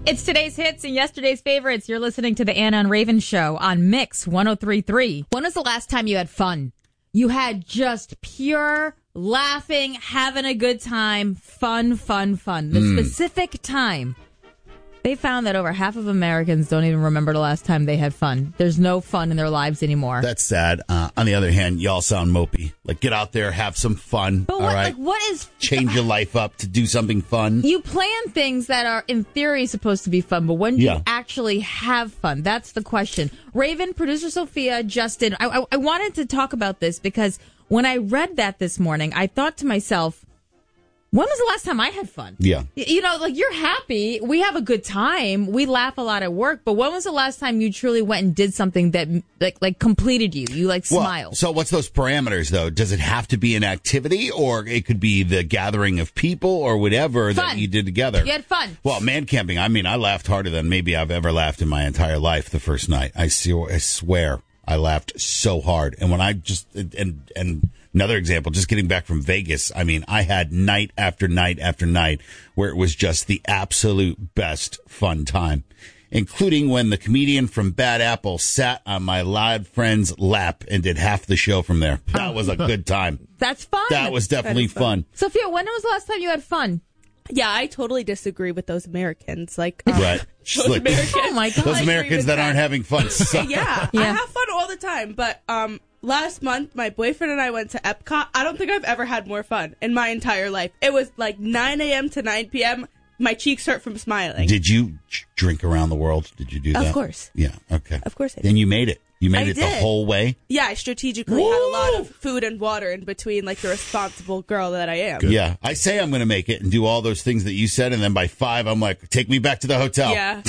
It's today's hits and yesterday's favorites. You're listening to the Anna and Raven Show on Mix 103.3. When was the last time you had fun? You had just pure laughing, having a good time, fun. The specific time. They found that over half of Americans don't even remember the last time they had fun. There's no fun in their lives anymore. That's sad. On the other hand, y'all sound mopey. Like, get out there, have some fun. But all right? what is... Change your life up to do something fun. You plan things that are, in theory, supposed to be fun, but when do you actually have fun? That's the question. Raven, producer Sophia, Justin, I wanted to talk about this because when I read that this morning, I thought to myself, when was the last time I had fun? Yeah. You know, like, you're happy. We have a good time. We laugh a lot at work. But when was the last time you truly went and did something that, like completed you? You, smiled. So what's those parameters, though? Does it have to be an activity, or it could be the gathering of people or whatever that you did together? You had fun. Well, man camping, I mean, I laughed harder than maybe I've ever laughed in my entire life the first night. I swear I laughed so hard. And when I just... And another example, just getting back from Vegas, I mean, I had night after night after night where it was just the absolute best fun time, including when the comedian from Bad Apple sat on my lad friend's lap and did half the show from there. That was a good time. That's fun. That was definitely fun. Sophia, when was the last time you had fun? Yeah, I totally disagree with those Americans. Right. Those Americans. Oh, my God. Those Americans that aren't having fun suck. Yeah, I have fun all the time, but last month, my boyfriend and I went to Epcot. I don't think I've ever had more fun in my entire life. It was like 9 a.m. to 9 p.m. My cheeks hurt from smiling. Did you drink around the world? Did you do that? Of course. Yeah, okay. Of course I did. Then you made it. You made it did. the whole way? Yeah, I strategically had a lot of food and water in between, like the responsible girl that I am. Good. Yeah, I say I'm going to make it and do all those things that you said, and then by 5, I'm like, take me back to the hotel. Yeah.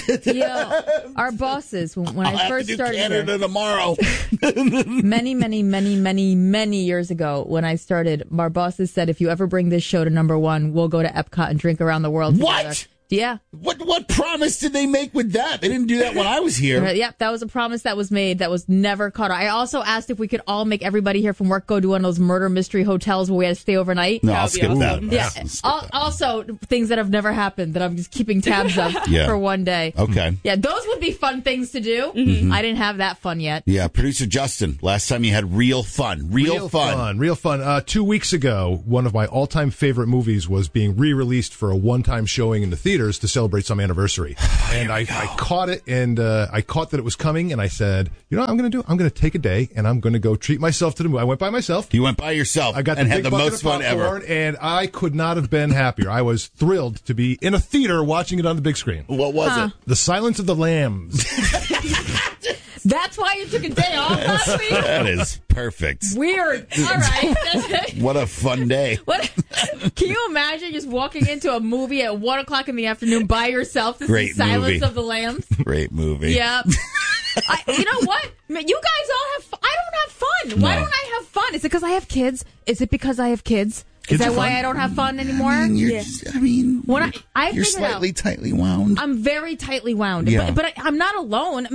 Our bosses, when I'll I first have to do started Canada tomorrow. many years ago when I started, our bosses said, if you ever bring this show to number 1, we'll go to Epcot and drink around the world together. What? Yeah. What promise did they make with that? They didn't do that when I was here. Yep, that was a promise that was made that was never caught. I also asked if we could all make everybody here from work go to one of those murder mystery hotels where we had to stay overnight. No, I'll skip that. Yeah. Also, things that have never happened that I'm just keeping tabs of for one day. Okay. Yeah, those would be fun things to do. Mm-hmm. I didn't have that fun yet. Yeah, producer Justin, last time you had real fun. Real fun. 2 weeks ago, one of my all-time favorite movies was being re-released for a one-time showing in the theaters to celebrate some anniversary. And I caught it, and I caught that it was coming, and I said, you know what I'm going to do? I'm going to take a day, and I'm going to go treat myself to the movie. I went by myself. You went by yourself I got and the had big the bucket most of fun ever. popcorn, and I could not have been happier. I was thrilled to be in a theater watching it on the big screen. What was it? The Silence of the Lambs. That's why you took a day off last week? That is perfect. Weird. All right. What a fun day. Can you imagine just walking into a movie at 1 o'clock in the afternoon by yourself to see Silence of the Lambs? Great movie. Yeah. You know what? You guys all have fun. I don't have fun. Why don't I have fun? Is it because I have kids? Is it because I have kids? Is that why I don't have fun anymore? You're When I you're slightly tightly wound. I'm very tightly wound. Yeah. But I'm not alone.